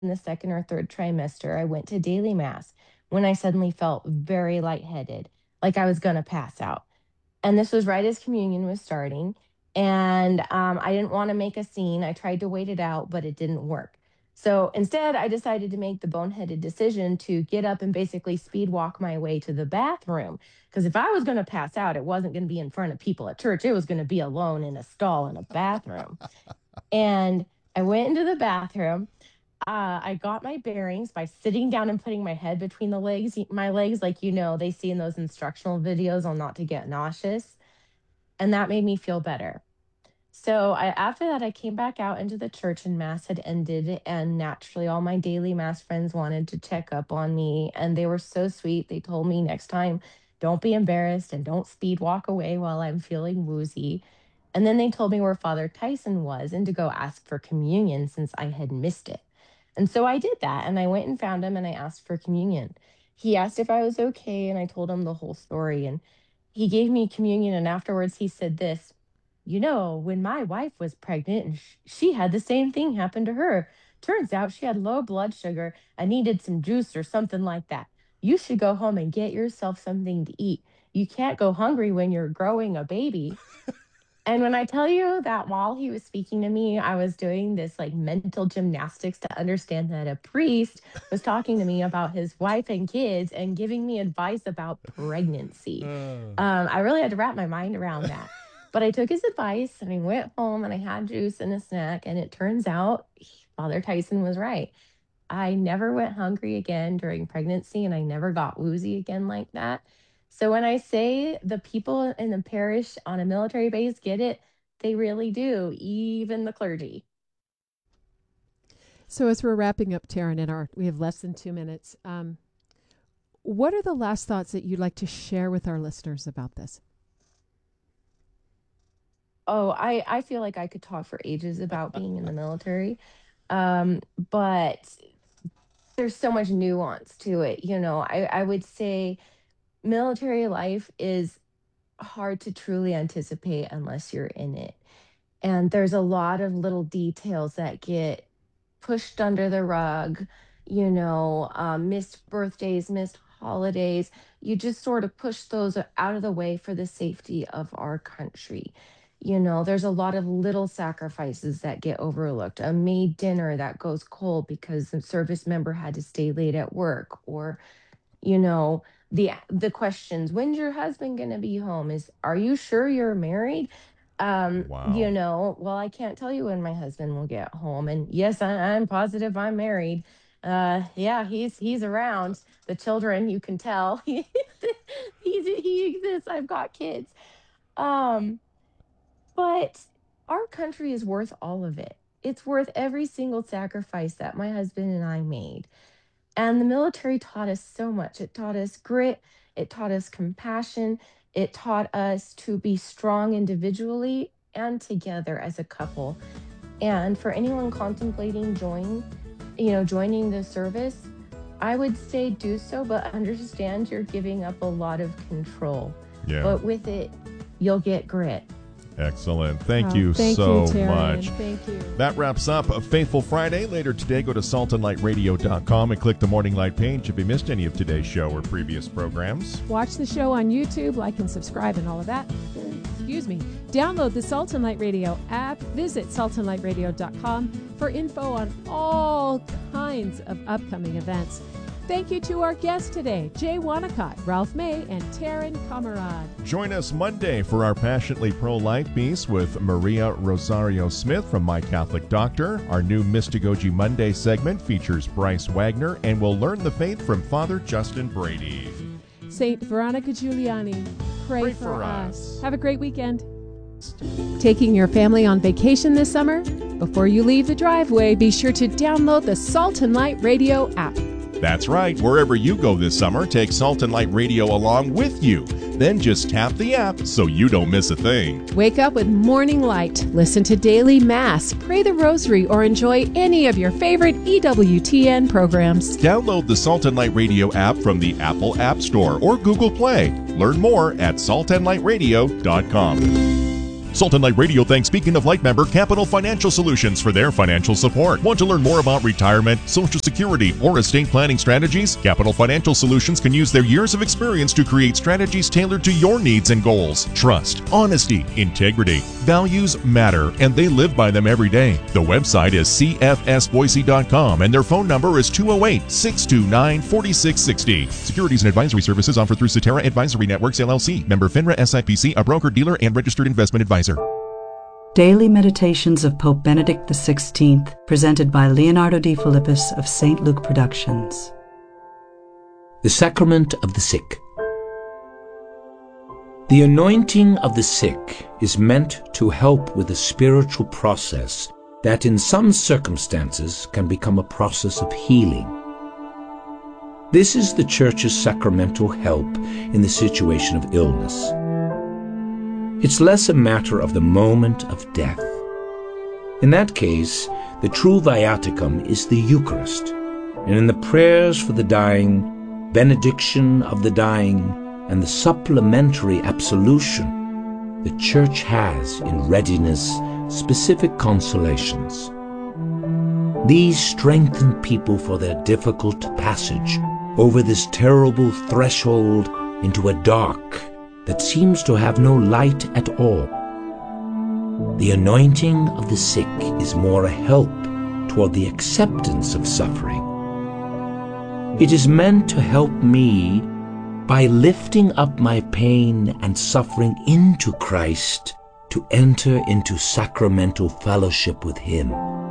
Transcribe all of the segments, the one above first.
in the second or third trimester, I went to daily mass when I suddenly felt very lightheaded, like I was going to pass out. And this was right as communion was starting. And I didn't want to make a scene. I tried to wait it out, but it didn't work. So instead, I decided to make the boneheaded decision to get up and basically speed walk my way to the bathroom. Because if I was going to pass out, it wasn't going to be in front of people at church. It was going to be alone in a stall in a bathroom. And I went into the bathroom. I got my bearings by sitting down and putting my head between my legs, like they see in those instructional videos on not to get nauseous, and that made me feel better. So after that, I came back out into the church, and mass had ended, and naturally, all my daily mass friends wanted to check up on me, and they were so sweet. They told me next time, don't be embarrassed and don't speed walk away while I'm feeling woozy. And then they told me where Father Tyson was and to go ask for communion since I had missed it. And so I did that, and I went and found him and I asked for communion. He asked if I was okay, and I told him the whole story. And he gave me communion, and afterwards he said this. When my wife was pregnant and she had the same thing happen to her. Turns out she had low blood sugar and needed some juice or something like that. You should go home and get yourself something to eat. You can't go hungry when you're growing a baby. And when I tell you that while he was speaking to me, I was doing this like mental gymnastics to understand that a priest was talking to me about his wife and kids and giving me advice about pregnancy. I really had to wrap my mind around that. But I took his advice and I went home and I had juice and a snack. And it turns out Father Tyson was right. I never went hungry again during pregnancy and I never got woozy again like that. So when I say the people in the parish on a military base get it, they really do, even the clergy. So as we're wrapping up, Taryn, we have less than 2 minutes. What are the last thoughts that you'd like to share with our listeners about this? Oh, I feel like I could talk for ages about being in the military. But there's so much nuance to it. I would say military life is hard to truly anticipate unless you're in it. And there's a lot of little details that get pushed under the rug, missed birthdays, missed holidays. You just sort of push those out of the way for the safety of our country. There's a lot of little sacrifices that get overlooked. A maid dinner that goes cold because the service member had to stay late at work, or you know the questions, when's your husband going to be home, is are you sure you're married? Wow. Well, I can't tell you when my husband will get home, and yes, I'm positive I'm married. Yeah, he's around. The children, you can tell, he exists. I've got kids. um but our country is worth all of it. It's worth every single sacrifice that my husband and I made. And the military taught us so much. It taught us grit, it taught us compassion, it taught us to be strong individually and together as a couple. And for anyone contemplating joining the service, I would say do so, but understand you're giving up a lot of control. Yeah. But with it, you'll get grit. Excellent. Thank you so much. Thank you. That wraps up a Faithful Friday. Later today, go to saltandlightradio.com and click the Morning Light page if you missed any of today's show or previous programs. Watch the show on YouTube, like and subscribe and all of that. Excuse me. Download the Salt and Light Radio app. Visit saltandlightradio.com for info on all kinds of upcoming events. Thank you to our guests today, Jay Wanacott, Ralph May, and Taryn Kamerad. Join us Monday for our Passionately Pro-Life piece with Maria Rosario Smith from My Catholic Doctor. Our new Mystagogy Monday segment features Bryce Wagner, and we'll learn the faith from Father Justin Brady. Saint Veronica Giuliani, pray for us. Have a great weekend. Taking your family on vacation this summer? Before you leave the driveway, be sure to download the Salt and Light Radio app. That's right. Wherever you go this summer, take Salt and Light Radio along with you. Then just tap the app so you don't miss a thing. Wake up with Morning Light, listen to Daily Mass, pray the Rosary, or enjoy any of your favorite EWTN programs. Download the Salt and Light Radio app from the Apple App Store or Google Play. Learn more at saltandlightradio.com. Salt and Light Radio thanks Beacon of Light member Capital Financial Solutions for their financial support. Want to learn more about retirement, Social Security, or estate planning strategies? Capital Financial Solutions can use their years of experience to create strategies tailored to your needs and goals. Trust, honesty, integrity, values matter, and they live by them every day. The website is cfsboise.com, and their phone number is 208-629-4660. Securities and advisory services offered through Cetera Advisory Networks, LLC. Member FINRA SIPC, a broker-dealer and registered investment advisor. Daily Meditations of Pope Benedict XVI, presented by Leonardo D. Philippus of St. Luke Productions. The Sacrament of the Sick. The anointing of the sick is meant to help with a spiritual process that in some circumstances can become a process of healing. This is the Church's sacramental help in the situation of illness. It's less a matter of the moment of death. In that case, the true viaticum is the Eucharist, and in the prayers for the dying, benediction of the dying, and the supplementary absolution, the Church has in readiness specific consolations. These strengthen people for their difficult passage over this terrible threshold into a dark that seems to have no light at all. The anointing of the sick is more a help toward the acceptance of suffering. It is meant to help me by lifting up my pain and suffering into Christ to enter into sacramental fellowship with Him.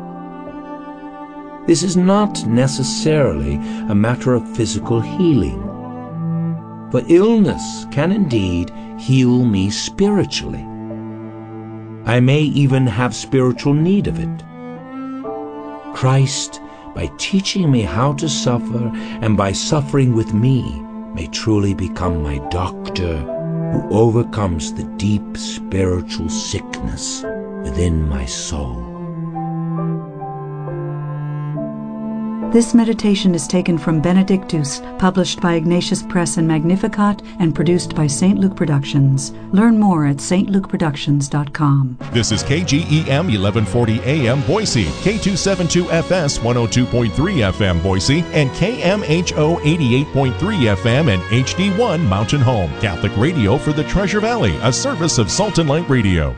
This is not necessarily a matter of physical healing, but illness can indeed heal me spiritually. I may even have spiritual need of it. Christ, by teaching me how to suffer and by suffering with me, may truly become my doctor who overcomes the deep spiritual sickness within my soul. This meditation is taken from Benedictus, published by Ignatius Press and Magnificat, and produced by St. Luke Productions. Learn more at stlukeproductions.com. This is KGEM 1140 AM Boise, K272FS 102.3 FM Boise, and KMHO 88.3 FM and HD1 Mountain Home. Catholic radio for the Treasure Valley, a service of Salt and Light Radio.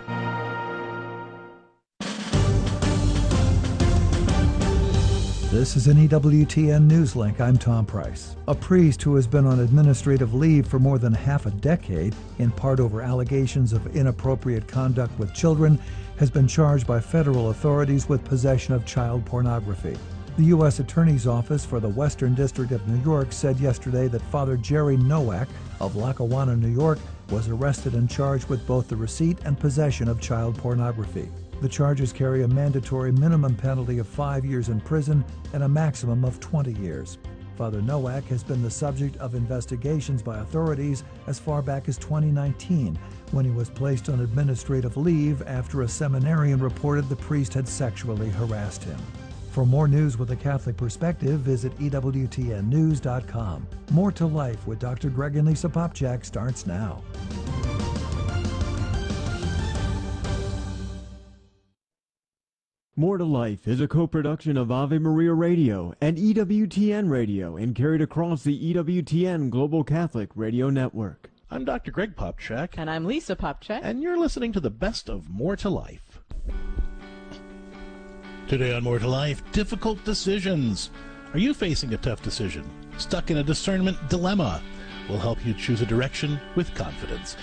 This is an EWTN Newslink. I'm Tom Price. A priest who has been on administrative leave for more than half a decade, in part over allegations of inappropriate conduct with children, has been charged by federal authorities with possession of child pornography. The U.S. Attorney's Office for the Western District of New York said yesterday that Father Jerry Nowak of Lackawanna, New York, was arrested and charged with both the receipt and possession of child pornography. The charges carry a mandatory minimum penalty of 5 years in prison and a maximum of 20 years. Father Nowak has been the subject of investigations by authorities as far back as 2019, when he was placed on administrative leave after a seminarian reported the priest had sexually harassed him. For more news with a Catholic perspective, visit EWTNnews.com. More to Life with Dr. Greg and Lisa Popchak starts now. More to Life is a co-production of Ave Maria Radio and EWTN Radio and carried across the EWTN Global Catholic Radio Network. I'm Dr. Greg Popchak. And I'm Lisa Popchak. And you're listening to the best of More to Life. Today on More to Life, difficult decisions. Are you facing a tough decision? Stuck in a discernment dilemma? We'll help you choose a direction with confidence.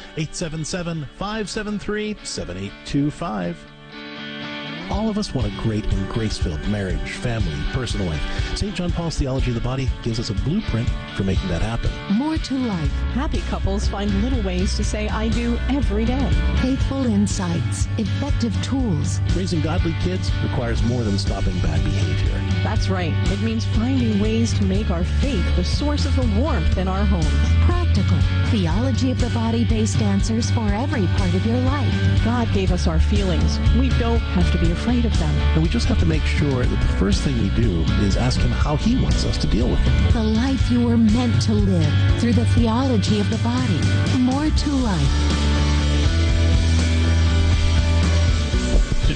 877-573-7825. All of us want a great and grace-filled marriage, family, personal life. St. John Paul's Theology of the Body gives us a blueprint for making that happen. More to Life. Happy couples find little ways to say I do every day. Faithful insights. Effective tools. Raising godly kids requires more than stopping bad behavior. That's right. It means finding ways to make our faith the source of the warmth in our homes. Practical. Theology of the Body-based answers for every part of your life. God gave us our feelings. We don't have to be afraid of them. And we just have to make sure that the first thing we do is ask Him how He wants us to deal with them. The life you were meant to live through the theology of the body. More to Life.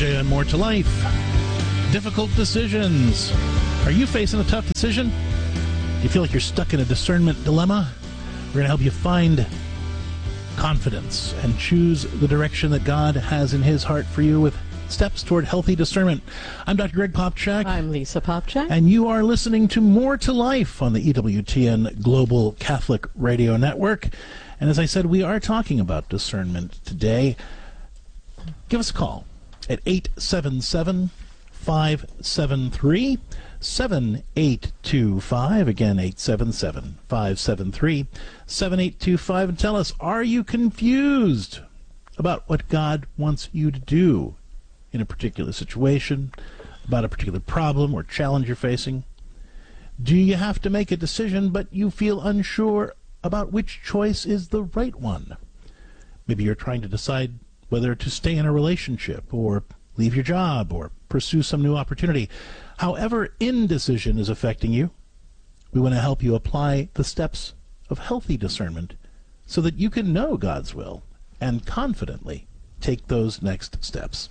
RJ on More to Life. Difficult decisions. Are you facing a tough decision? Do you feel like you're stuck in a discernment dilemma? We're going to help you find confidence and choose the direction that God has in His heart for you with steps toward healthy discernment. I'm Dr. Greg Popchak. I'm Lisa Popchak. And you are listening to More to Life on the EWTN Global Catholic Radio Network. And as I said, we are talking about discernment today. Give us a call at 877-573-7825. Again, 877-573-7825. And tell us, are you confused about what God wants you to do in a particular situation, about a particular problem or challenge you're facing? Do you have to make a decision, but you feel unsure about which choice is the right one? Maybe you're trying to decide whether to stay in a relationship or leave your job or pursue some new opportunity. However indecision is affecting you, we want to help you apply the steps of healthy discernment so that you can know God's will and confidently take those next steps.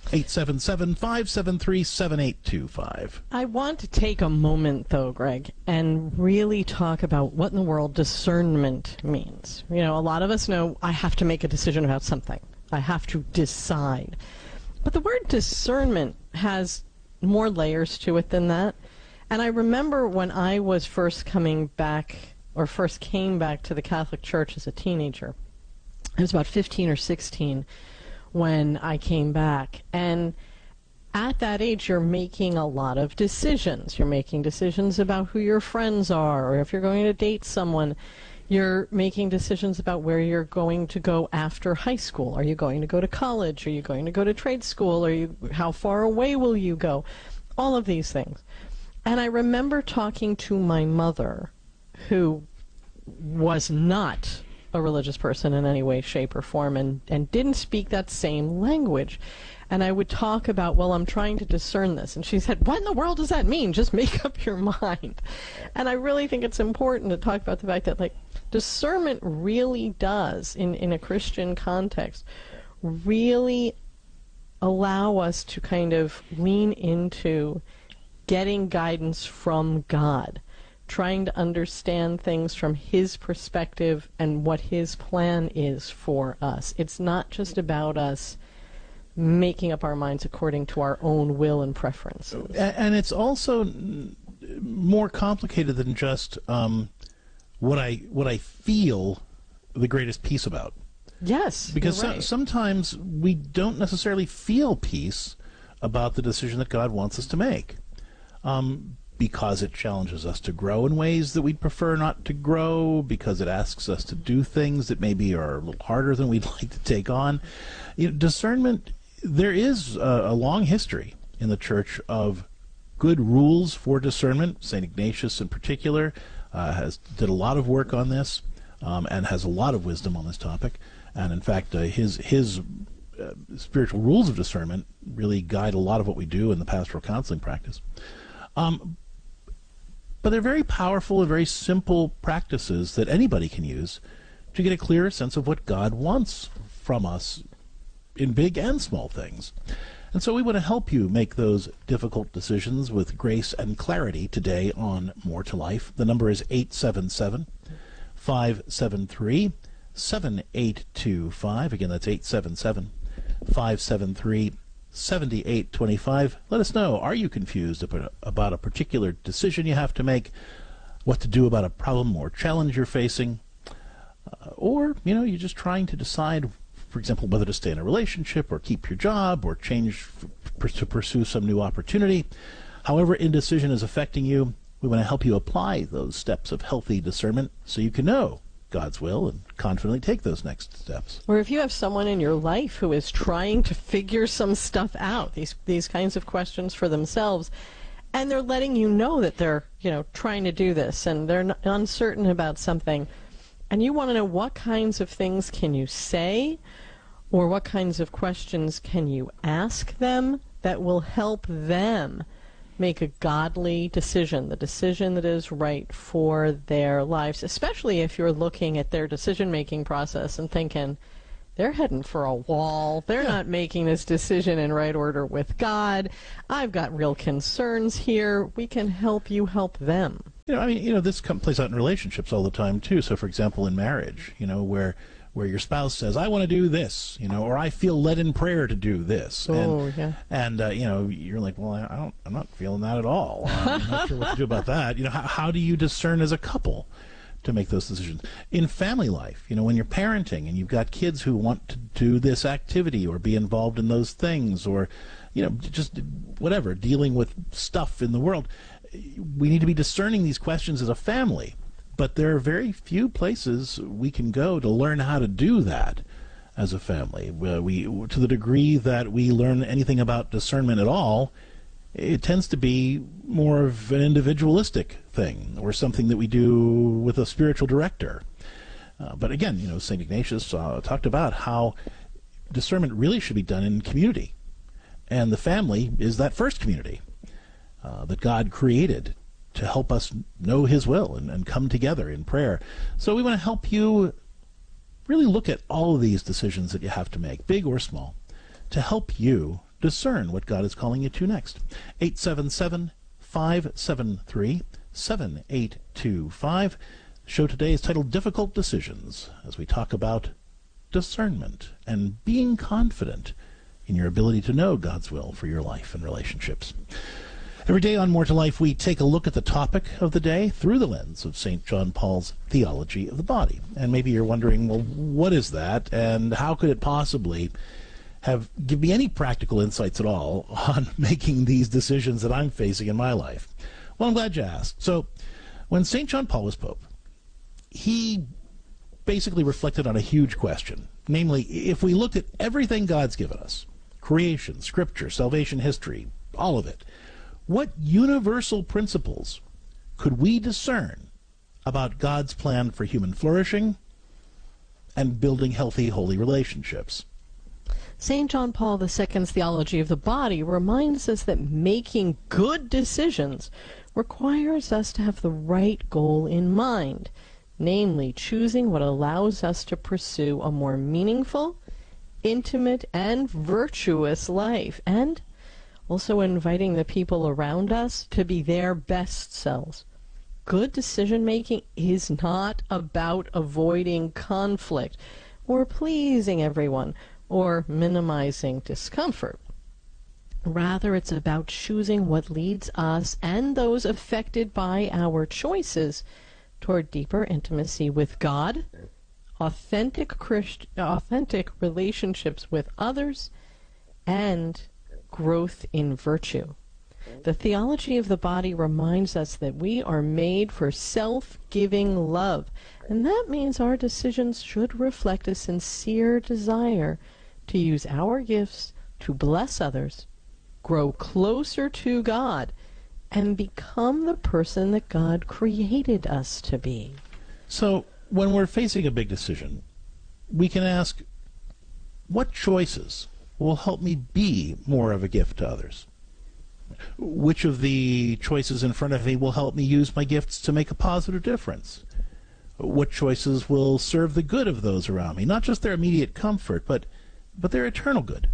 877-573-7825. I want to take a moment, though, Greg, and really talk about what in the world discernment means. You know, a lot of us know I have to make a decision about something. I have to decide. But the word discernment has more layers to it than that. And I remember when I was first came back to the Catholic Church as a teenager. I was about 15 or 16 when I came back. And at that age, you're making a lot of decisions. You're making decisions about who your friends are, or if you're going to date someone. You're making decisions about where you're going to go after high school. Are you going to go to college? Are you going to go to trade school? How far away will you go? All of these things. And I remember talking to my mother, who was not a religious person in any way, shape, or form, and didn't speak that same language. And I would talk about, well, I'm trying to discern this. And she said, what in the world does that mean? Just make up your mind. And I really think it's important to talk about the fact that, like, discernment really does, in a Christian context, really allow us to kind of lean into getting guidance from God, trying to understand things from His perspective and what His plan is for us. It's not just about us making up our minds according to our own will and preferences. And it's also more complicated than just what I feel the greatest peace about. Yes, because right. Sometimes we don't necessarily feel peace about the decision that God wants us to make, because it challenges us to grow in ways that we'd prefer not to grow, because it asks us to do things that maybe are a little harder than we'd like to take on. You know, discernment, there is a long history in the Church of good rules for discernment. St. Ignatius in particular did a lot of work on this, and has a lot of wisdom on this topic. And in fact, his spiritual rules of discernment really guide a lot of what we do in the pastoral counseling practice. But they're very powerful and very simple practices that anybody can use to get a clearer sense of what God wants from us in big and small things. And so we want to help you make those difficult decisions with grace and clarity today on More to Life. The number is 877-573-7825. Again, that's 877-573-7825. Let us know, are you confused about a particular decision you have to make, what to do about a problem or challenge you're facing, or, you know, you're just trying to decide, for example, whether to stay in a relationship or keep your job or change to pursue some new opportunity. However indecision is affecting you, we want to help you apply those steps of healthy discernment so you can know God's will and confidently take those next steps. Or if you have someone in your life who is trying to figure some stuff out, these kinds of questions for themselves, and they're letting you know that they're, you know, trying to do this and they're uncertain about something, and you want to know what kinds of things can you say or what kinds of questions can you ask them that will help them make a godly decision, the decision that is right for their lives, especially if you're looking at their decision-making process and thinking, they're heading for a wall. They're not making this decision in right order with God. I've got real concerns here. We can help you help them. This plays out in relationships all the time, too. So, for example, in marriage, where your spouse says, I want to do this, or I feel led in prayer to do this. And you're like, well, I'm not feeling that at all. I'm not sure what to do about that. How do you discern as a couple to make those decisions? In family life, when you're parenting and you've got kids who want to do this activity or be involved in those things, or, just whatever, dealing with stuff in the world, we need to be discerning these questions as a family. But there are very few places we can go to learn how to do that as a family. To the degree that we learn anything about discernment at all, it tends to be more of an individualistic thing, or something that we do with a spiritual director. But again, St. Ignatius talked about how discernment really should be done in community. And the family is that first community that God created to help us know his will and come together in prayer. So we want to help you really look at all of these decisions that you have to make, big or small, to help you discern what God is calling you to next. 877-573-7825. The show today is titled Difficult Decisions, as we talk about discernment and being confident in your ability to know God's will for your life and relationships. Every day on More to Life, we take a look at the topic of the day through the lens of St. John Paul's theology of the body. And maybe you're wondering, well, what is that, and how could it possibly give me any practical insights at all on making these decisions that I'm facing in my life? Well, I'm glad you asked. So, when St. John Paul was Pope, he basically reflected on a huge question. Namely, if we looked at everything God's given us, creation, scripture, salvation history, all of it, what universal principles could we discern about God's plan for human flourishing and building healthy, holy relationships? St. John Paul II's theology of the body reminds us that making good decisions requires us to have the right goal in mind, namely choosing what allows us to pursue a more meaningful, intimate, and virtuous life, and also inviting the people around us to be their best selves. Good decision-making is not about avoiding conflict or pleasing everyone or minimizing discomfort. Rather, it's about choosing what leads us and those affected by our choices toward deeper intimacy with God, authentic relationships with others, and growth in virtue. The theology of the body reminds us that we are made for self-giving love, and that means our decisions should reflect a sincere desire to use our gifts to bless others, grow closer to God, and become the person that God created us to be. So, when we're facing a big decision, we can ask, what choices will help me be more of a gift to others? Which of the choices in front of me will help me use my gifts to make a positive difference? What choices will serve the good of those around me? Not just their immediate comfort, but their eternal good.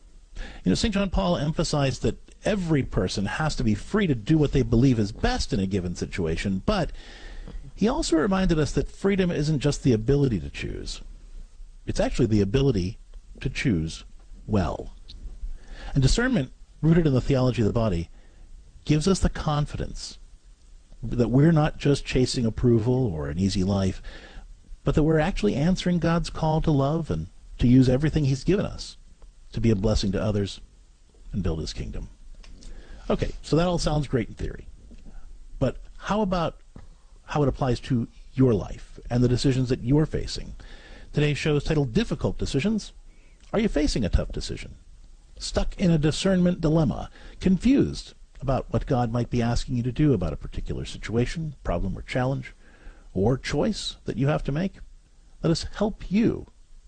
St. John Paul emphasized that every person has to be free to do what they believe is best in a given situation, but he also reminded us that freedom isn't just the ability to choose. It's actually the ability to choose well. And discernment, rooted in the theology of the body, gives us the confidence that we're not just chasing approval or an easy life, but that we're actually answering God's call to love and to use everything he's given us to be a blessing to others and build his kingdom. Okay, so that all sounds great in theory. But how about how it applies to your life and the decisions that you're facing? Today's show is titled Difficult Decisions. Are you facing a tough decision? Stuck in a discernment dilemma? Confused about what God might be asking you to do about a particular situation, problem, or challenge, or choice that you have to make? Let us help you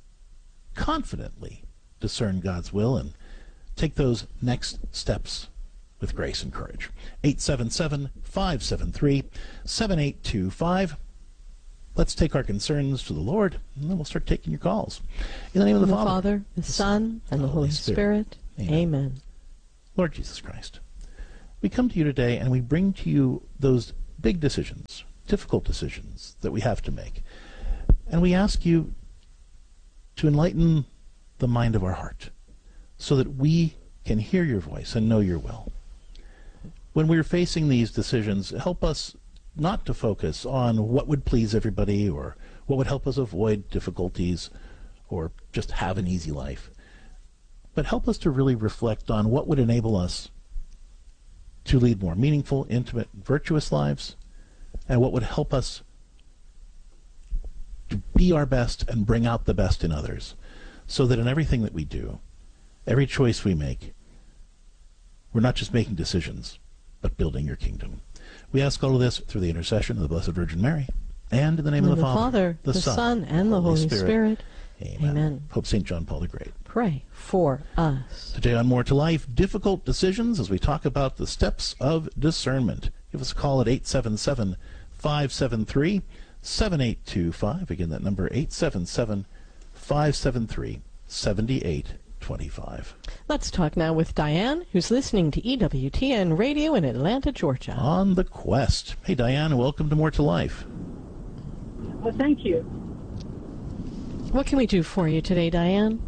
confidently discern God's will and take those next steps with grace and courage. 877-573-7825. let's take our concerns to the Lord, and then we'll start taking your calls. In the name of the Father, the Son, and the Holy Spirit. Amen. Lord Jesus Christ, we come to you today and we bring to you those big decisions, difficult decisions that we have to make. And we ask you to enlighten the mind of our heart so that we can hear your voice and know your will. When we're facing these decisions, help us not to focus on what would please everybody or what would help us avoid difficulties or just have an easy life, but help us to really reflect on what would enable us to lead more meaningful, intimate, virtuous lives, and what would help us to be our best and bring out the best in others, so that in everything that we do, every choice we make, we're not just making decisions, but building your kingdom. We ask all of this through the intercession of the Blessed Virgin Mary, and in the name of the Father, the Son, and the Holy Spirit. Amen. Pope St. John Paul the Great. Pray for us. Today on More to Life, difficult decisions as we talk about the steps of discernment. Give us a call at 877-573-7825. Again, that number 877-573-7825. Let's talk now with Diane, who's listening to EWTN Radio in Atlanta, Georgia. On the quest. Hey, Diane, welcome to More to Life. Well, thank you. What can we do for you today, Diane?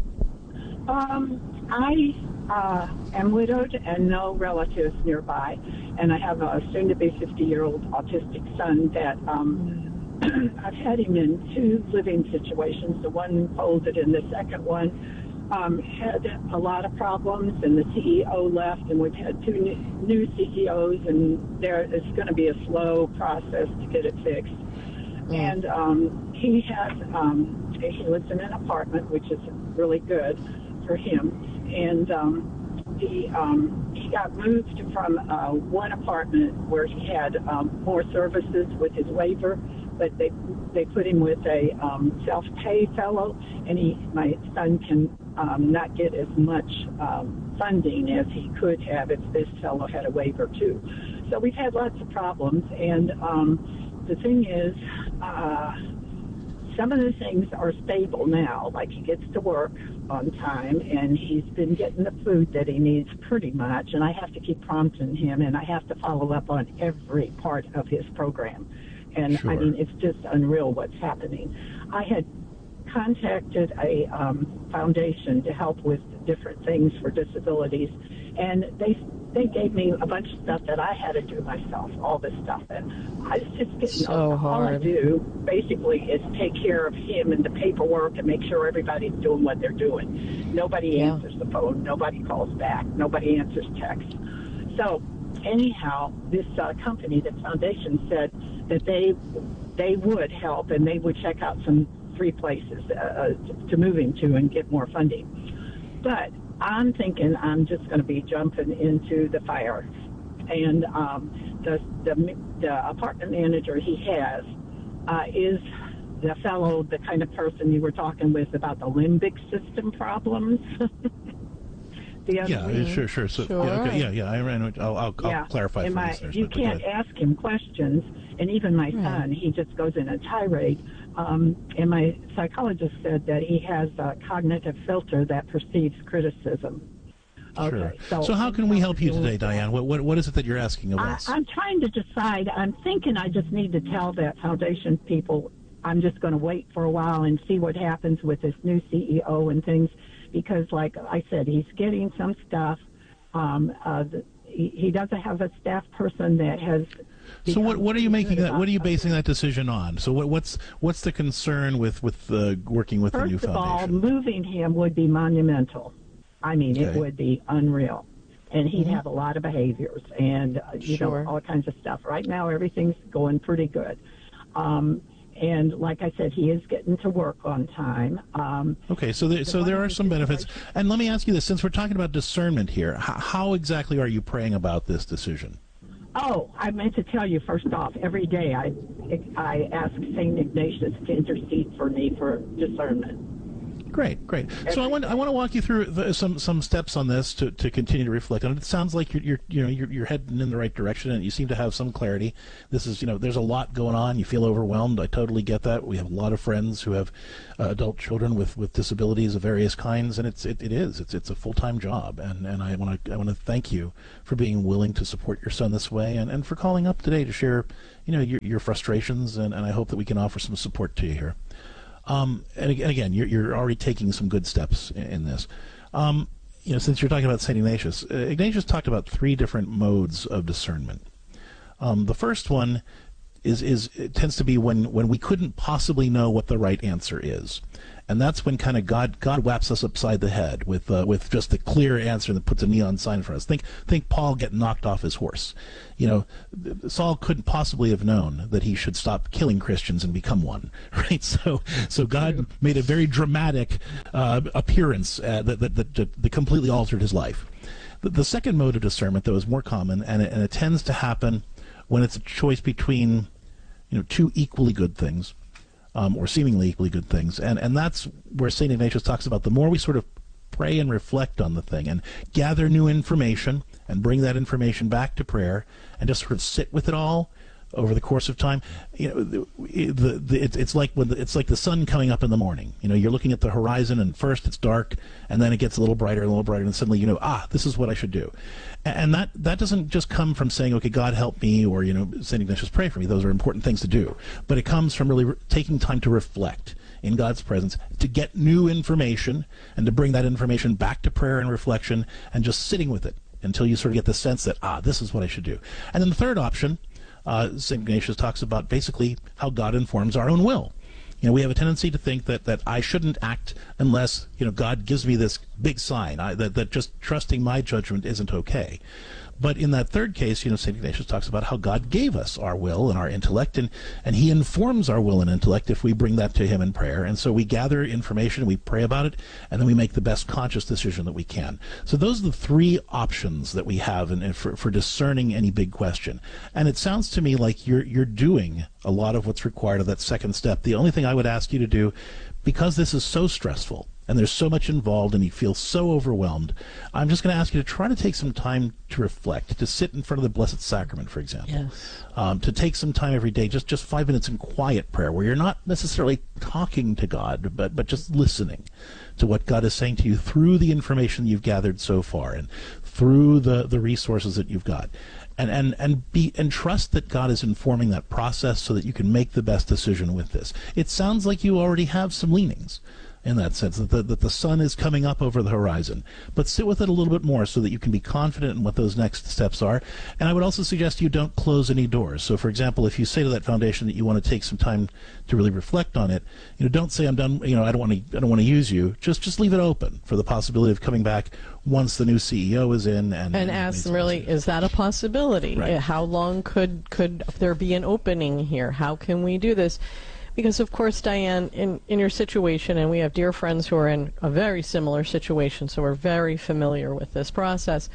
I am widowed and no relatives nearby, and I have a soon-to-be 50-year-old autistic son that I've had him in two living situations. The one folded, and the second one had a lot of problems, and the CEO left, and we've had two new CEOs, and it's going to be a slow process to get it fixed. And he lives in an apartment, which is really good for him. And he got moved from one apartment where he had more services with his waiver, but they put him with a self-pay fellow, and my son can not get as much funding as he could have if this fellow had a waiver too. So we've had lots of problems, and the thing is, some of the things are stable now, like he gets to work on time, and he's been getting the food that he needs pretty much, and I have to keep prompting him, and I have to follow up on every part of his program. And Sure. I mean, it's just unreal what's happening. I had contacted a foundation to help with different things for disabilities, and they gave me a bunch of stuff that I had to do myself, all this stuff. And I was just getting So all I hard. do basically is take care of him and the paperwork and make sure everybody's doing what they're doing. Nobody answers the phone. Nobody calls back. Nobody answers text. So anyhow, this company, the foundation, said that they would help and they would check out some free places to move him to and get more funding. But I'm thinking I'm just going to be jumping into the fire. And the apartment manager he has is the fellow, the kind of person you were talking with about the limbic system problems. Sure. So, I'll clarify and for listeners. you but go can't ahead. ask him questions, and even my son, he just goes in a tirade. And my psychologist said that he has a cognitive filter that perceives criticism. Sure. Okay, So how can we help you today, Diane? What is it that you're asking of us? I'm trying to decide. I'm thinking I just need to tell that foundation people I'm just going to wait for a while and see what happens with this new CEO and things, because, like I said, he's getting some stuff. He doesn't have a staff person that has. So what are you making that? What are you basing that decision on? So what's the concern with working with the new First of all, foundation? moving him would be monumental. I mean, it would be unreal. And he'd have a lot of behaviors and, you know, all kinds of stuff. Right now, everything's going pretty good. And like I said, he is getting to work on time. Okay, so there are some benefits. And let me ask you this, since we're talking about discernment here, how exactly are you praying about this decision? Oh, I meant to tell you, first off, every day I ask St. Ignatius to intercede for me for discernment. Great. So I want to walk you through some steps on this to continue to reflect on it. It sounds like you're heading in the right direction, and you seem to have some clarity. This is there's a lot going on. You feel overwhelmed. I totally get that. We have a lot of friends who have adult children with disabilities of various kinds, and it's a full-time job. And I want to thank you for being willing to support your son this way, and for calling up today to share your frustrations, and I hope that we can offer some support to you here. And again, you're already taking some good steps in this. Since you're talking about St. Ignatius, Ignatius talked about 3 different modes of discernment. The first one it tends to be when we couldn't possibly know what the right answer is. And that's when kind of God whaps us upside the head with just the clear answer that puts a neon sign for us. Think Paul getting knocked off his horse. Saul couldn't possibly have known that he should stop killing Christians and become one, right? So God made a very dramatic appearance that completely altered his life. The second mode of discernment, though, is more common, and it tends to happen when it's a choice between 2 equally good things. Or seemingly equally good things. And that's where St. Ignatius talks about the more we sort of pray and reflect on the thing and gather new information and bring that information back to prayer and just sort of sit with it all over the course of time. It's like the sun coming up in the morning. You're looking at the horizon, and first it's dark, and then it gets a little brighter, and suddenly this is what I should do. And that doesn't just come from saying, okay, God help me, or St. Ignatius, pray for me. Those are important things to do. But it comes from really taking time to reflect in God's presence, to get new information, and to bring that information back to prayer and reflection, and just sitting with it until you sort of get the sense that, this is what I should do. And then the third option, St. Ignatius talks about basically how God informs our own will. We have a tendency to think that I shouldn't act unless, God gives me this big sign, that just trusting my judgment isn't okay. But in that third case, St. Ignatius talks about how God gave us our will and our intellect, and he informs our will and intellect if we bring that to him in prayer. And so we gather information, we pray about it, and then we make the best conscious decision that we can. So those are the 3 options that we have for discerning any big question. And it sounds to me like you're doing a lot of what's required of that second step. The only thing I would ask you to do, because this is so stressful, and there's so much involved, and you feel so overwhelmed, I'm just going to ask you to try to take some time to reflect, to sit in front of the Blessed Sacrament, for example. Yes. To take some time every day, just 5 minutes in quiet prayer, where you're not necessarily talking to God, but just listening to what God is saying to you through the information you've gathered so far, and through the resources that you've got. And trust that God is informing that process so that you can make the best decision with this. It sounds like you already have some leanings in that sense, that the sun is coming up over the horizon. But sit with it a little bit more so that you can be confident in what those next steps are. And I would also suggest you don't close any doors. So, for example, if you say to that foundation that you want to take some time to really reflect on it, don't say, I'm done, I don't want to use you. Just leave it open for the possibility of coming back once the new CEO is in. And ask them, really, is that a possibility? Right. How long could there be an opening here? How can we do this? Because, of course, Diane, in your situation, and we have dear friends who are in a very similar situation, so we're very familiar with this process,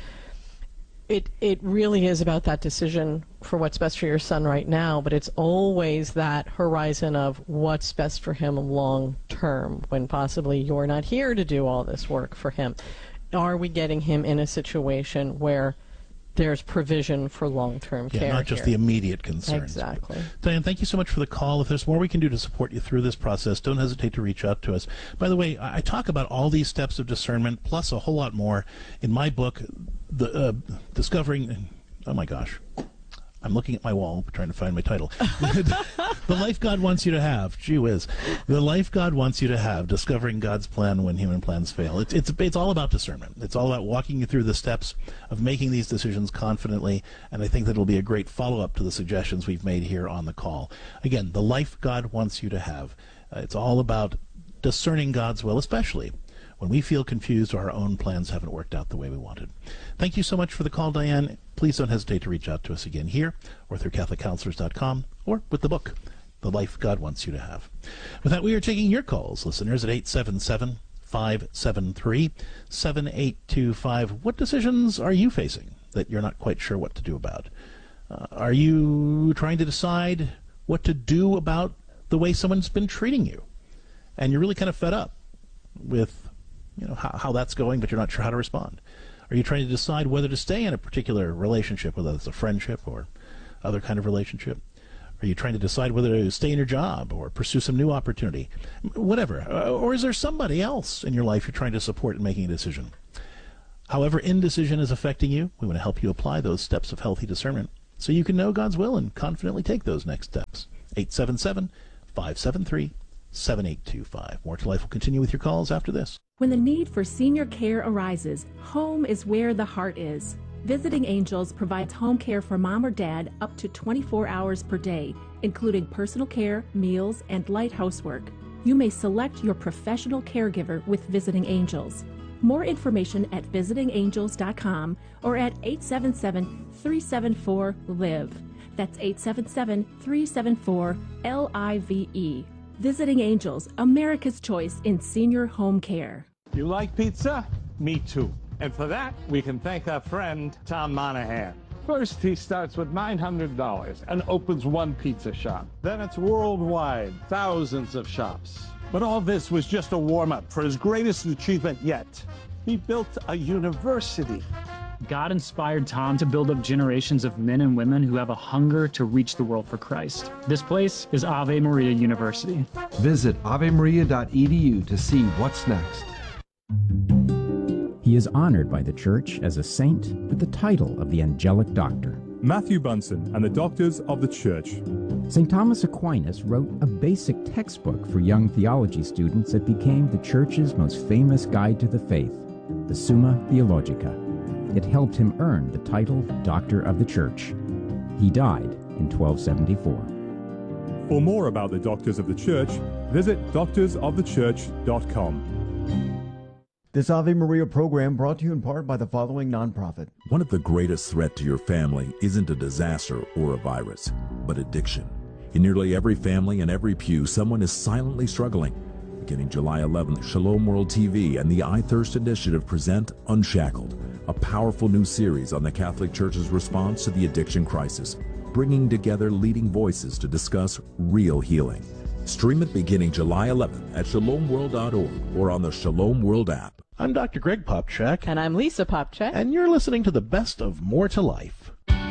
it really is about that decision for what's best for your son right now, but it's always that horizon of what's best for him long term, when possibly you're not here to do all this work for him. Are we getting him in a situation where there's provision for long-term care not just here. The immediate concerns. Exactly. Diane, thank you so much for the call. If there's more we can do to support you through this process, don't hesitate to reach out to us. By the way, I talk about all these steps of discernment, plus a whole lot more, in my book, Discovering... Oh, my gosh. I'm looking at my wall trying to find my title. The Life God Wants You to Have. Gee whiz. The Life God Wants You to Have, Discovering God's Plan When Human Plans Fail. It's all about discernment. It's all about walking you through the steps of making these decisions confidently, and I think that it'll be a great follow-up to the suggestions we've made here on the call. Again, The Life God Wants You to Have. It's all about discerning God's will, especially when we feel confused or our own plans haven't worked out the way we wanted. Thank you so much for the call, Diane. Please don't hesitate to reach out to us again here or through CatholicCounselors.com or with the book, The Life God Wants You to Have. With that, we are taking your calls, listeners, at 877-573-7825. What decisions are you facing that you're not quite sure what to do about? Are you trying to decide what to do about the way someone's been treating you? And you're really kind of fed up. with how that's going, but you're not sure how to respond? Are you trying to decide whether to stay in a particular relationship, whether it's a friendship or other kind of relationship? Are you trying to decide whether to stay in your job or pursue some new opportunity? Whatever. Or is there somebody else in your life you're trying to support in making a decision? However indecision is affecting you, we want to help you apply those steps of healthy discernment so you can know God's will and confidently take those next steps. 877-573-7825. More to Life will continue with your calls after this. When the need for senior care arises, home is where the heart is. Visiting Angels provides home care for mom or dad up to 24 hours per day, including personal care, meals, and light housework. You may select your professional caregiver with Visiting Angels. More information at visitingangels.com or at 877-374-LIVE. That's 877-374-LIVE. Visiting Angels, America's choice in senior home care. You like pizza? Me too. And for that, we can thank our friend, Tom Monahan. First, he starts with $900 and opens one pizza shop. Then it's worldwide, thousands of shops. But all this was just a warm-up for his greatest achievement yet. He built a university. God inspired Tom to build up generations of men and women who have a hunger to reach the world for Christ. This place is Ave Maria University. Visit avemaria.edu to see what's next. He is honored by the Church as a saint with the title of the Angelic Doctor. Matthew Bunson and the Doctors of the Church. St. Thomas Aquinas wrote a basic textbook for young theology students that became the Church's most famous guide to the faith, the Summa Theologica. It helped him earn the title Doctor of the Church. He died in 1274. For more about the Doctors of the Church, visit doctorsofthechurch.com. This Ave Maria program brought to you in part by the following nonprofit. One of the greatest threats to your family isn't a disaster or a virus, but addiction. In nearly every family and every pew, someone is silently struggling. Beginning July 11th, Shalom World TV and the I Thirst Initiative present Unshackled, a powerful new series on the Catholic Church's response to the addiction crisis, bringing together leading voices to discuss real healing. Stream it beginning July 11th at shalomworld.org or on the Shalom World app. I'm Dr. Greg Popchak. And I'm Lisa Popchak. And you're listening to the best of More to Life.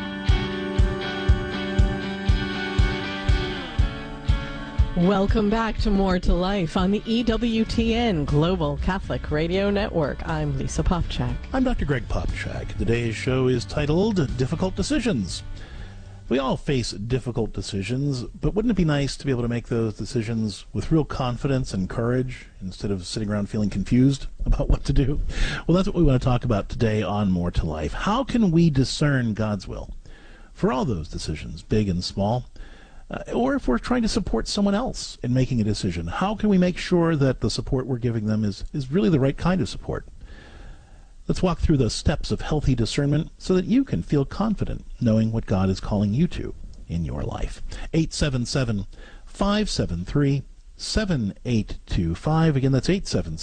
Welcome back to More to Life on the EWTN Global Catholic Radio Network. I'm Lisa Popchak. I'm Dr. Greg Popchak. Today's show is titled Difficult Decisions. We all face difficult decisions, but wouldn't it be nice to be able to make those decisions with real confidence and courage instead of sitting around feeling confused about what to do? Well, that's what we want to talk about today on More to Life. How can we discern God's will for all those decisions, big and small? Or if we're trying to support someone else in making a decision, how can we make sure that the support we're giving them is really the right kind of support? Let's walk through the steps of healthy discernment so that you can feel confident knowing what God is calling you to in your life. 877-573-7825. Again, that's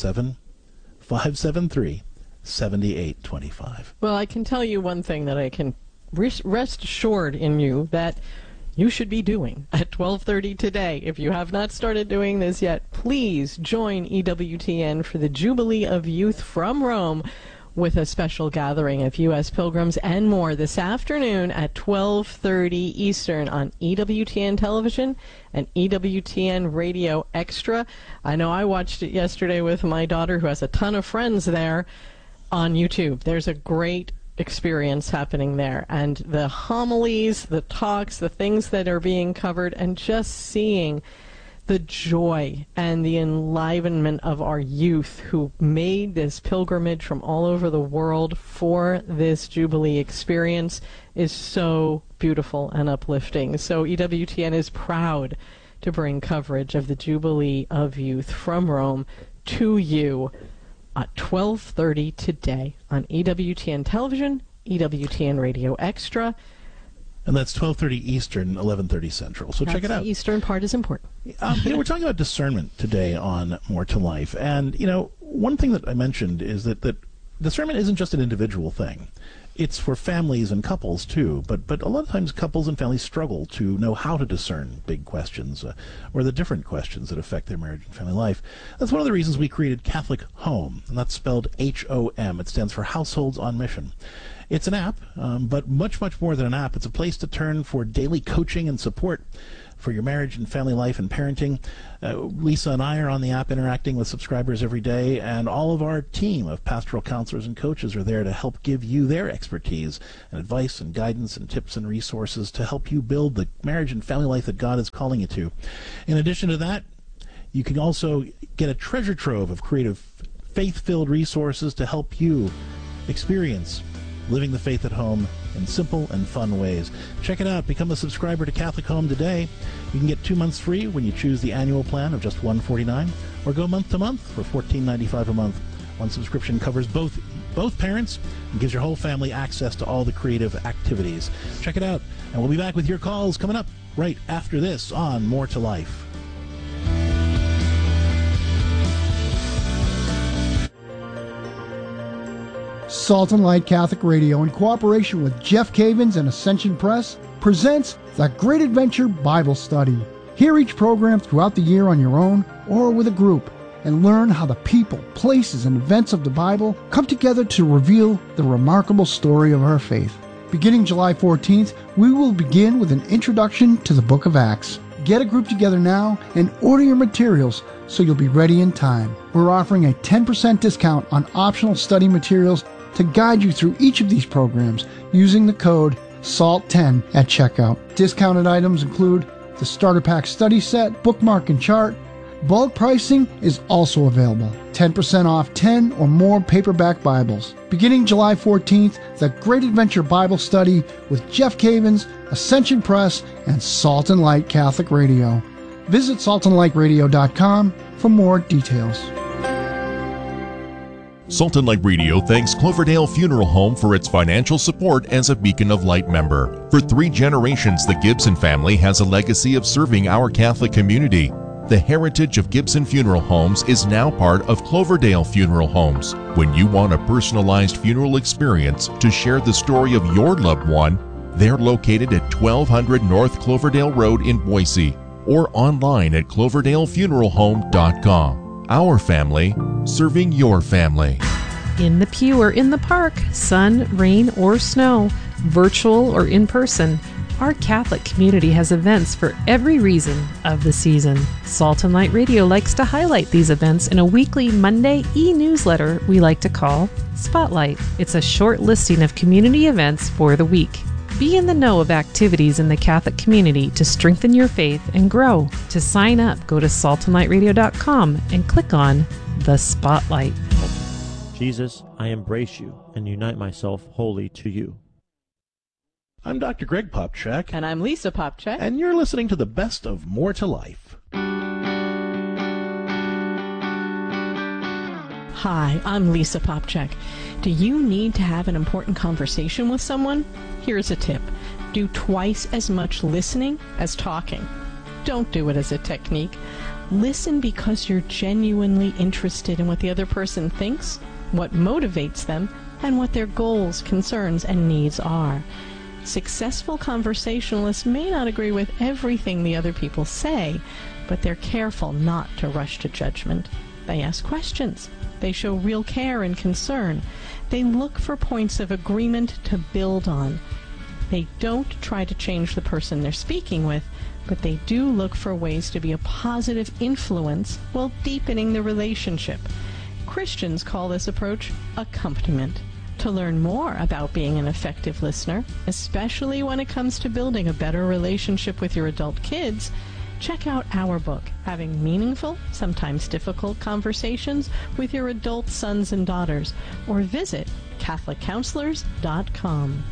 877-573-7825. Well, I can tell you one thing that I can rest assured in you that you should be doing at 12:30 today. If you have not started doing this yet, please join EWTN for the Jubilee of Youth from Rome, with a special gathering of U.S. pilgrims and more this afternoon at 12:30 Eastern on EWTN Television and EWTN Radio Extra. I know I watched it yesterday with my daughter, who has a ton of friends there, on YouTube. There's a great experience happening there, and the homilies, the talks, the things that are being covered, and just seeing the joy and the enlivenment of our youth who made this pilgrimage from all over the world for this Jubilee experience is so beautiful and uplifting. So EWTN is proud to bring coverage of the Jubilee of Youth from Rome to you at 12:30 today on EWTN Television, EWTN Radio Extra. And that's 12:30 Eastern, 11:30 Central. So check it out. The Eastern part is important. We're talking about discernment today on More to Life. And, one thing that I mentioned is that discernment isn't just an individual thing. It's for families and couples too, but a lot of times couples and families struggle to know how to discern big questions or the different questions that affect their marriage and family life. That's one of the reasons we created Catholic Home, and that's spelled HOM. It stands for Households on Mission. It's an app, but much more than an app. It's a place to turn for daily coaching and support for your marriage and family life and parenting. Lisa and I are on the app interacting with subscribers every day, and all of our team of pastoral counselors and coaches are there to help give you their expertise and advice and guidance and tips and resources to help you build the marriage and family life that God is calling you to. In addition to that, you can also get a treasure trove of creative, faith-filled resources to help you experience living the faith at home in simple and fun ways. Check it out. Become a subscriber to Catholic Home today. You can get 2 months free when you choose the annual plan of just $149, or go month to month for $14.95 a month. One subscription covers both parents and gives your whole family access to all the creative activities. Check it out, and we'll be back with your calls coming up right after this on More to Life. Salt and Light Catholic Radio, in cooperation with Jeff Cavins and Ascension Press, presents The Great Adventure Bible Study. Hear each program throughout the year on your own or with a group, and learn how the people, places, and events of the Bible come together to reveal the remarkable story of our faith. Beginning July 14th, we will begin with an introduction to the book of Acts. Get a group together now and order your materials so you'll be ready in time. We're offering a 10% discount on optional study materials to guide you through each of these programs using the code SALT10 at checkout. Discounted items include the Starter Pack Study Set, Bookmark and Chart. Bulk pricing is also available. 10% off 10 or more paperback Bibles. Beginning July 14th, The Great Adventure Bible Study with Jeff Cavins, Ascension Press, and Salt and Light Catholic Radio. Visit saltandlightradio.com for more details. Salt and Light Radio thanks Cloverdale Funeral Home for its financial support as a Beacon of Light member. For 3 generations, the Gibson family has a legacy of serving our Catholic community. The heritage of Gibson Funeral Homes is now part of Cloverdale Funeral Homes. When you want a personalized funeral experience to share the story of your loved one, they're located at 1200 North Cloverdale Road in Boise, or online at cloverdalefuneralhome.com. Our family, serving your family. In the pew or in the park, sun, rain, or snow, virtual or in person, our Catholic community has events for every reason of the season. Salt and Light Radio likes to highlight these events in a weekly Monday e-newsletter we like to call Spotlight. It's a short listing of community events for the week. Be in the know of activities in the Catholic community to strengthen your faith and grow. To sign up, go to saltandlightradio.com and click on the Spotlight. Jesus, I embrace you and unite myself wholly to you. I'm Dr. Greg Popchak. And I'm Lisa Popchak. And you're listening to the best of More to Life. Hi, I'm Lisa Popchak. Do you need to have an important conversation with someone? Here's a tip. Do twice as much listening as talking. Don't do it as a technique. Listen because you're genuinely interested in what the other person thinks, what motivates them, and what their goals, concerns, and needs are. Successful conversationalists may not agree with everything the other people say, but they're careful not to rush to judgment. They ask questions. They show real care and concern. They look for points of agreement to build on. They don't try to change the person they're speaking with, but they do look for ways to be a positive influence while deepening the relationship. Christians call this approach accompaniment. To learn more about being an effective listener, especially when it comes to building a better relationship with your adult kids, check out our book, Having Meaningful, Sometimes Difficult Conversations with Your Adult Sons and Daughters, or visit CatholicCounselors.com.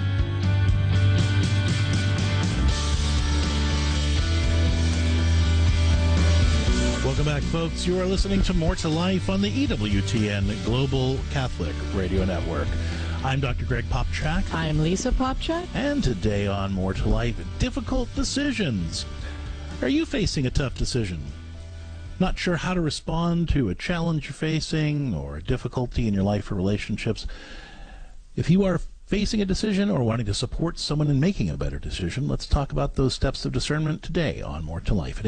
Welcome back, folks. You are listening to More to Life on the EWTN Global Catholic Radio Network. I'm Dr. Greg Popchak. I'm Lisa Popchak. And today on More to Life, difficult decisions. Are you facing a tough decision? not sure how to respond to a challenge you're facing or a difficulty in your life or relationships. If you are facing a decision or wanting to support someone in making a better decision, let's talk about those steps of discernment today on More to Life at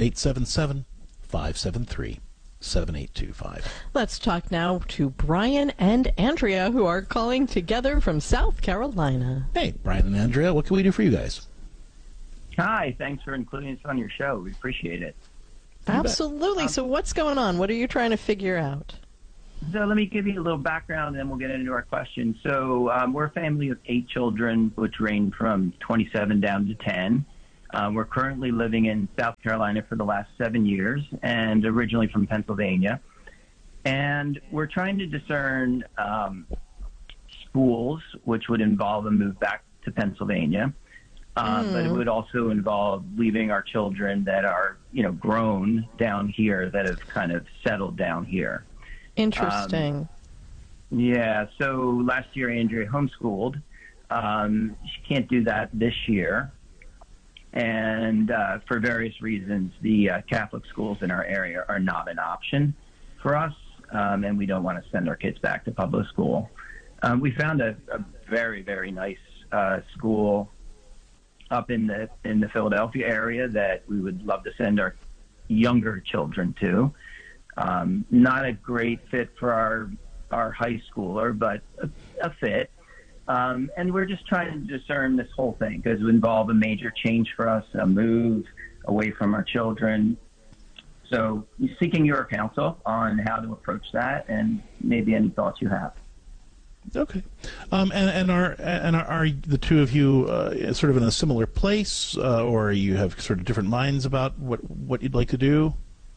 877-573-7825. Let's talk now to Brian and Andrea, who are calling together from South Carolina. Hey, Brian and Andrea, what can we do for you guys? Hi, thanks for including us on your show. We appreciate it. Absolutely. So what's going on? What are you trying to figure out? So let me give you a little background, and then we'll get into our questions. So we're a family of 8 children, which range from 27 down to 10. We're currently living in South Carolina for the last 7 years, and originally from Pennsylvania. And we're trying to discern schools, which would involve a move back to Pennsylvania. But it would also involve leaving our children that are, grown down here, that have kind of settled down here. Interesting. Yeah, so last year Andrea homeschooled. She can't do that this year. And for various reasons, the Catholic schools in our area are not an option for us, and we don't want to send our kids back to public school. We found a very, very nice school up in the Philadelphia area that we would love to send our younger children to. Not a great fit for our high schooler, but a fit. And we're just trying to discern this whole thing because it would involve a major change for us, a move away from our children. So seeking your counsel on how to approach that and maybe any thoughts you have. Okay. And are the two of you sort of in a similar place, or you have sort of different minds about what you'd like to do?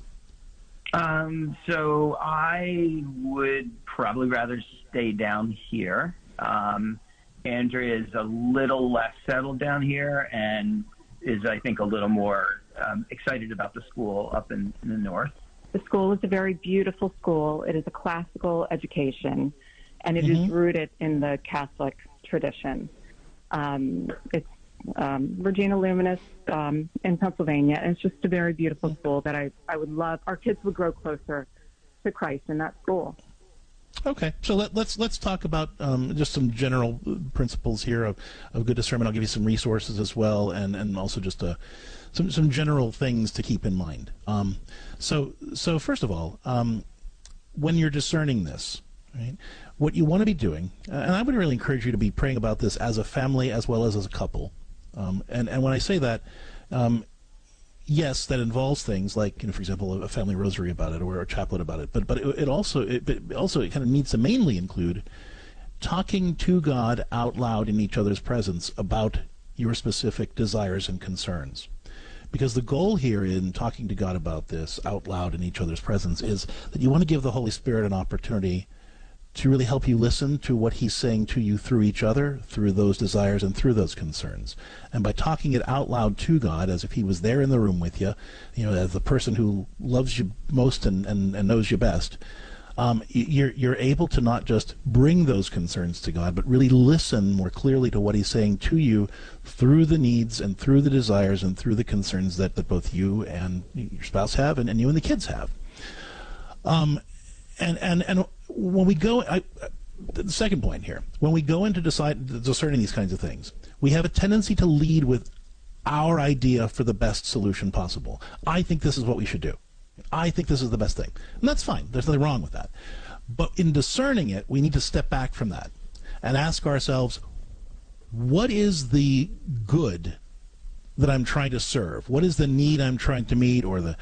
So I would probably rather stay down here. Andrea is a little less settled down here and is, I think, a little more excited about the school up in the north. The school is a very beautiful school. It is a classical education, and it is rooted in the Catholic tradition. It's Regina Luminis in Pennsylvania, and it's just a very beautiful school that I would love. Our kids would grow closer to Christ in that school. Okay, so let's talk about just some general principles here of good discernment. I'll give you some resources as well, and also just some general things to keep in mind. So first of all, when you're discerning this, right, what you want to be doing, and I would really encourage you to be praying about this as a family as well as a couple. And when I say that, yes, that involves things like, for example, a family rosary about it or a chaplet about it. But it also kind of needs to mainly include talking to God out loud in each other's presence about your specific desires and concerns. Because the goal here in talking to God about this out loud in each other's presence is that you want to give the Holy Spirit an opportunity to really help you listen to what he's saying to you through each other, through those desires and through those concerns. And by talking it out loud to God, as if he was there in the room with you, as the person who loves you most and knows you best, you're able to not just bring those concerns to God, but really listen more clearly to what he's saying to you through the needs and through the desires and through the concerns that both you and your spouse have and you and the kids have. And when we go, the second point here, when we go into discerning these kinds of things, we have a tendency to lead with our idea for the best solution possible. I think this is what we should do. I think this is the best thing. And that's fine. There's nothing wrong with that. But in discerning it, we need to step back from that and ask ourselves, what is the good that I'm trying to serve? What is the need I'm trying to meet, or the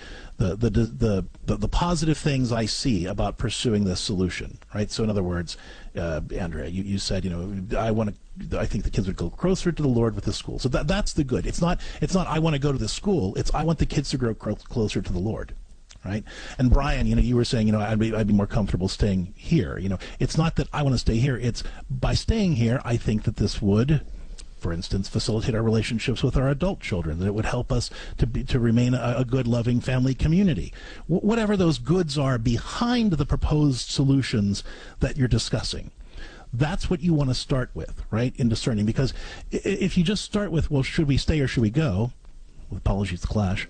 positive things I see about pursuing this solution, right? So in other words, Andrea, you said, I think the kids would go closer to the Lord with the school. So that's the good. It's not I want to go to the school. It's I want the kids to grow closer to the Lord, right? And Brian, you were saying, I'd be more comfortable staying here. It's not that I want to stay here. It's by staying here, I think that this would, for instance, facilitate our relationships with our adult children, that it would help us to remain a good, loving family community. Whatever those goods are behind the proposed solutions that you're discussing, that's what you want to start with, right, in discerning. Because if you just start with, well, should we stay or should we go, apologies, clash.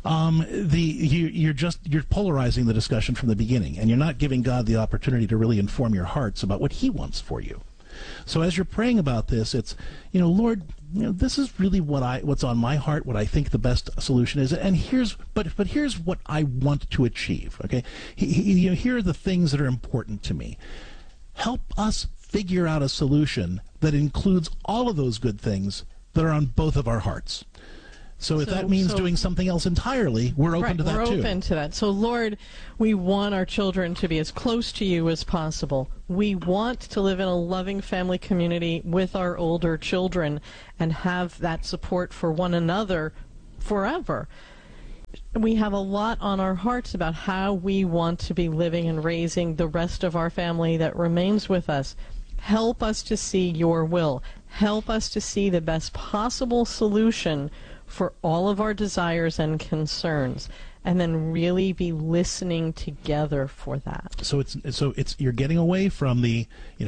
You're polarizing the discussion from the beginning, and you're not giving God the opportunity to really inform your hearts about what He wants for you. So as you're praying about this, it's, Lord, this is really what's on my heart, what I think the best solution is, and here's what I want to achieve. Okay, here are the things that are important to me. Help us figure out a solution that includes all of those good things that are on both of our hearts. So if that means doing something else entirely, we're open to that too. We're open to that. So Lord, we want our children to be as close to you as possible. We want to live in a loving family community with our older children and have that support for one another forever. We have a lot on our hearts about how we want to be living and raising the rest of our family that remains with us. Help us to see your will. Help us to see the best possible solution for all of our desires and concerns, and then really be listening together for that. So it's you're getting away from the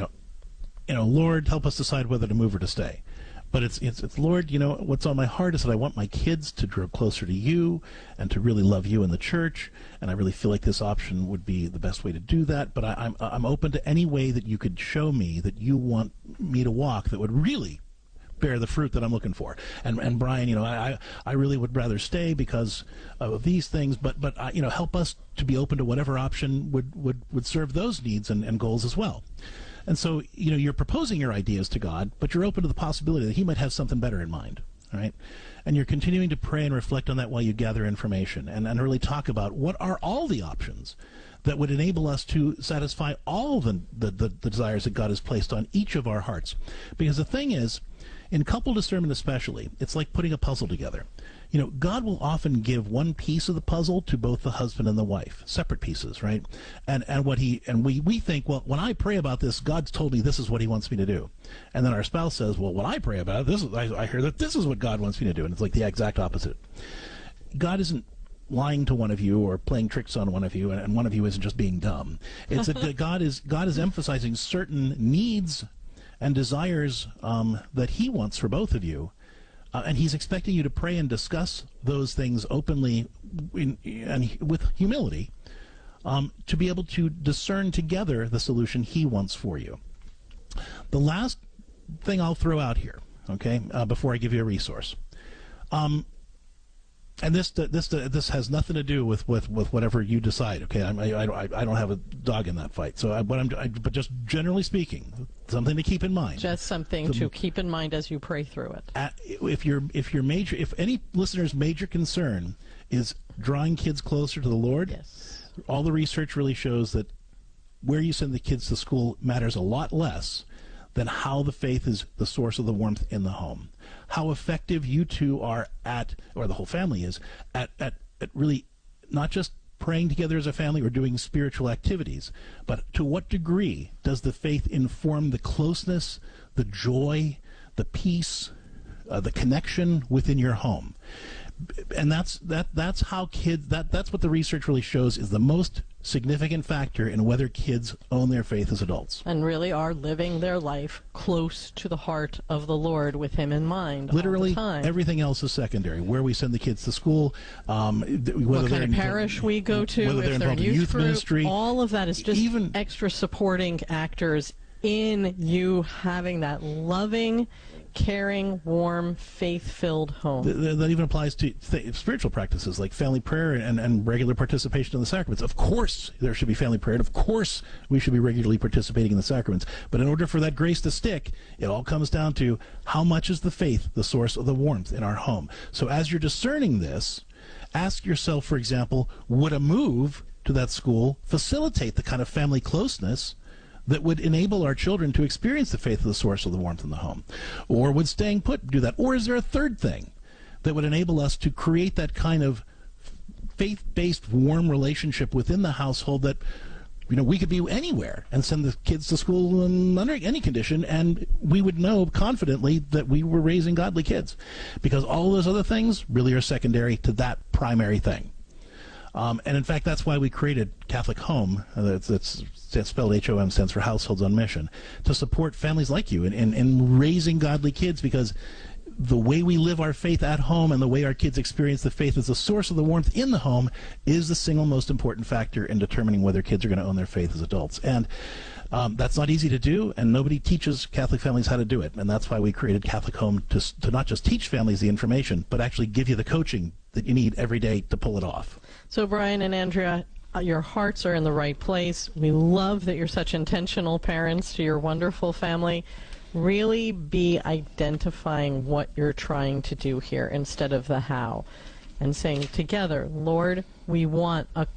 Lord, help us decide whether to move or to stay. But it's Lord, what's on my heart is that I want my kids to grow closer to you and to really love you in the church, and I really feel like this option would be the best way to do that. But I'm open to any way that you could show me that you want me to walk that would really bear the fruit that I'm looking for. And Brian, I really would rather stay because of these things, but help us to be open to whatever option would serve those needs and goals as well. And so, you're proposing your ideas to God, but you're open to the possibility that He might have something better in mind. All right? And you're continuing to pray and reflect on that while you gather information and really talk about what are all the options that would enable us to satisfy all the desires that God has placed on each of our hearts. Because the thing is, in couple discernment especially, it's like putting a puzzle together. God will often give one piece of the puzzle to both the husband and the wife, separate pieces, right? And we think, well, when I pray about this, God's told me this is what He wants me to do. And then our spouse says, well, when I pray about it, I hear that this is what God wants me to do. And it's like the exact opposite. God isn't lying to one of you or playing tricks on one of you, and one of you isn't just being dumb. It's that God is emphasizing certain needs and desires that He wants for both of you, and He's expecting you to pray and discuss those things openly and with humility to be able to discern together the solution He wants for you. The last thing I'll throw out here, okay, before I give you a resource, and this has nothing to do with whatever you decide. Okay, I don't have a dog in that fight. So, but just generally speaking, something to keep in mind. Just something to keep in mind as you pray through it. If any listener's major concern is drawing kids closer to the Lord, yes, all the research really shows that where you send the kids to school matters a lot less than how the faith is the source of the warmth in the home. How effective you two are at, or the whole family is, at really not just praying together as a family or doing spiritual activities, but to what degree does the faith inform the closeness, the joy, the peace, the connection within your home? And that's how kids, that's what the research really shows is the most significant factor in whether kids own their faith as adults. And really are living their life close to the heart of the Lord with Him in mind. Literally, all the time. Everything else is secondary. Where we send the kids to school, what kind of parish we go to, whether if they're they're in youth group, ministry, all of that is just even extra supporting actors in you having that loving, caring, warm, faith-filled home. That even applies to spiritual practices like family prayer and regular participation in the sacraments. Of course there should be family prayer, and of course we should be regularly participating in the sacraments. But in order for that grace to stick, it all comes down to how much is the faith the source of the warmth in our home. So as you're discerning this, ask yourself, for example, would a move to that school facilitate the kind of family closeness that would enable our children to experience the faith of the source of the warmth in the home? Or would staying put do that? Or is there a third thing that would enable us to create that kind of faith-based warm relationship within the household that, we could be anywhere and send the kids to school under any condition, and we would know confidently that we were raising godly kids? Because all those other things really are secondary to that primary thing. And in fact, that's why we created Catholic Home. It's spelled HOM, stands for Households on Mission, to support families like you in raising godly kids, because the way we live our faith at home and the way our kids experience the faith as the source of the warmth in the home is the single most important factor in determining whether kids are going to own their faith as adults. And that's not easy to do, and nobody teaches Catholic families how to do it. And that's why we created Catholic Home, to not just teach families the information, but actually give you the coaching that you need every day to pull it off. So Brian and Andrea, your hearts are in the right place. We love that you're such intentional parents to your wonderful family. Really be identifying what you're trying to do here instead of the how, and saying together, Lord, we want a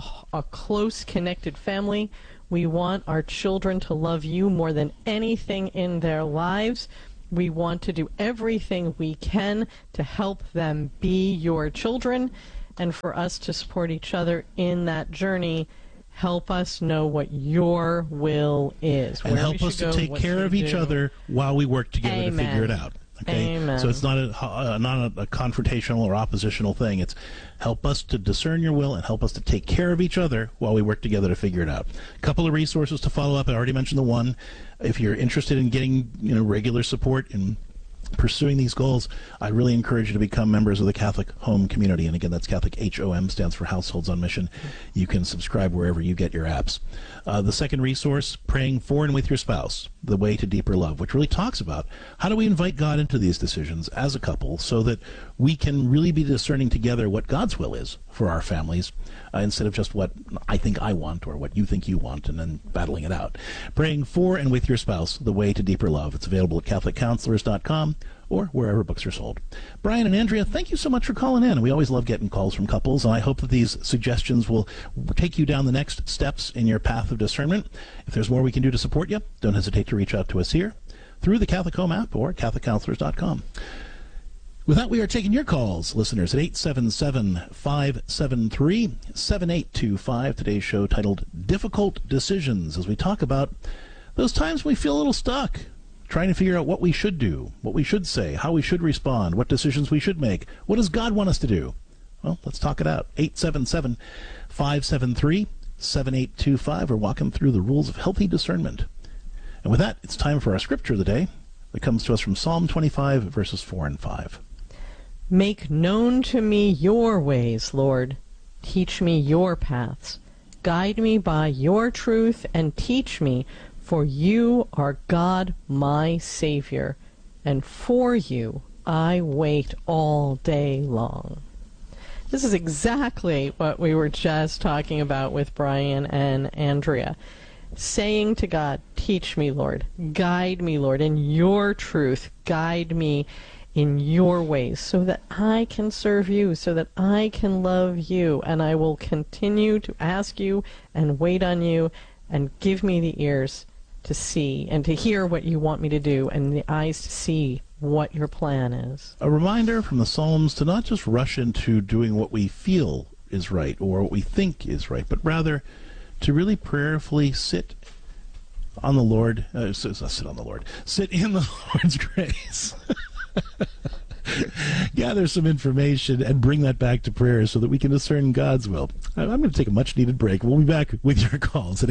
close, connected family. We want our children to love you more than anything in their lives. We want to do everything we can to help them be your children, and for us to support each other in that journey. Help us know what your will is. And help us to take care of each other while we work together to figure it out. Okay? Amen. So it's not a confrontational or oppositional thing. It's help us to discern your will and help us to take care of each other while we work together to figure it out. A couple of resources to follow up. I already mentioned the one. If you're interested in getting regular support in pursuing these goals, I really encourage you to become members of the Catholic Home community. And again, that's Catholic HOM, stands for Households on Mission. You can subscribe wherever you get your apps. The second resource, Praying for and with Your Spouse, The Way to Deeper Love, which really talks about how do we invite God into these decisions as a couple so that we can really be discerning together what God's will is for our families, instead of just what I think I want or what you think you want and then battling it out. Praying for and with Your Spouse, The Way to Deeper Love. It's available at CatholicCounselors.com or wherever books are sold. Brian and Andrea, thank you so much for calling in. We always love getting calls from couples, and I hope that these suggestions will take you down the next steps in your path of discernment. If there's more we can do to support you, don't hesitate to reach out to us here through the Catholic Home app or CatholicCounselors.com. With that, we are taking your calls, listeners, at 877-573-7825. Today's show titled Difficult Decisions, as we talk about those times when we feel a little stuck, trying to figure out what we should do, what we should say, how we should respond, what decisions we should make. What does God want us to do? Well, let's talk it out. 877-573-7825, or walk him through the rules of healthy discernment. And with that, it's time for our scripture of the day that comes to us from Psalm 25, verses 4 and 5. Make known to me your ways, Lord. Teach me your paths. Guide me by your truth and teach me, for you are God, my Savior, and for you I wait all day long. This is exactly what we were just talking about with Brian and Andrea. Saying to God, teach me, Lord, guide me, Lord, in your truth, guide me in your ways, so that I can serve you, so that I can love you, and I will continue to ask you and wait on you, and give me the ears to see and to hear what you want me to do, and the eyes to see what your plan is. A reminder from the Psalms to not just rush into doing what we feel is right or what we think is right, but rather to really prayerfully sit in the Lord's grace. Gather some information and bring that back to prayer so that we can discern God's will. I'm going to take a much-needed break. We'll be back with your calls at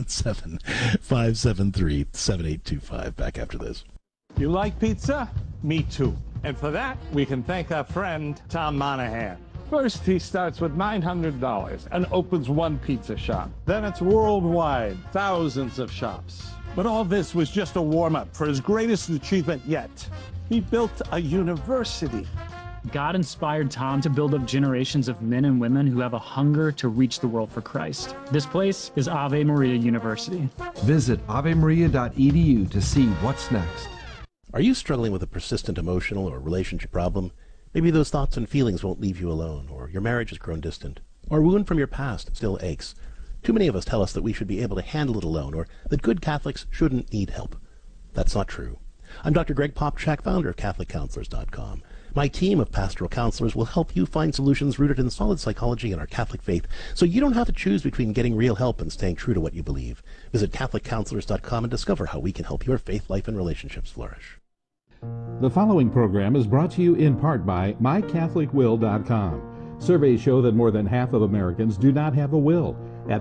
877-573-7825. Back after this. You like pizza? Me too. And for that, we can thank our friend Tom Monahan. First, he starts with $900 and opens one pizza shop. Then it's worldwide, thousands of shops. But all this was just a warm-up for his greatest achievement yet. He built a university. God inspired Tom to build up generations of men and women who have a hunger to reach the world for Christ. This place is Ave Maria University. Visit avemaria.edu to see what's next. Are you struggling with a persistent emotional or relationship problem? Maybe those thoughts and feelings won't leave you alone, or your marriage has grown distant, or a wound from your past still aches. Too many of us tell us that we should be able to handle it alone, or that good Catholics shouldn't need help. That's not true. I'm Dr. Greg Popchak, founder of CatholicCounselors.com. My team of pastoral counselors will help you find solutions rooted in solid psychology and our Catholic faith, so you don't have to choose between getting real help and staying true to what you believe. Visit CatholicCounselors.com and discover how we can help your faith life and relationships flourish. The following program is brought to you in part by MyCatholicWill.com. Surveys show that more than half of Americans do not have a will. At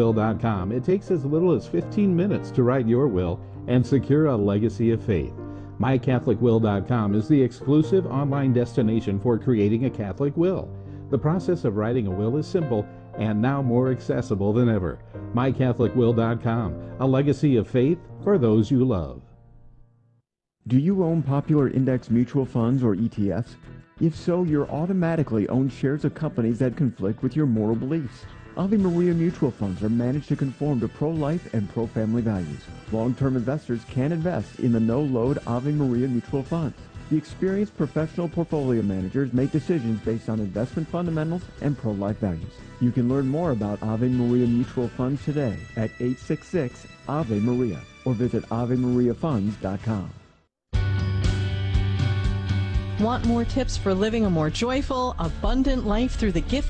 MyCatholicWill.com, it takes as little as 15 minutes to write your will and secure a legacy of faith. MyCatholicWill.com is the exclusive online destination for creating a Catholic will. The process of writing a will is simple and now more accessible than ever. MyCatholicWill.com, a legacy of faith for those you love. Do you own popular index mutual funds or ETFs? If so, you're automatically own shares of companies that conflict with your moral beliefs. Ave Maria mutual funds are managed to conform to pro-life and pro-family values. Long-term investors can invest in the no-load Ave Maria mutual funds. The experienced professional portfolio managers make decisions based on investment fundamentals and pro-life values. You can learn more about Ave Maria mutual funds today at 866 Ave Maria or visit AveMariaFunds.com. Want more tips for living a more joyful, abundant life through the gift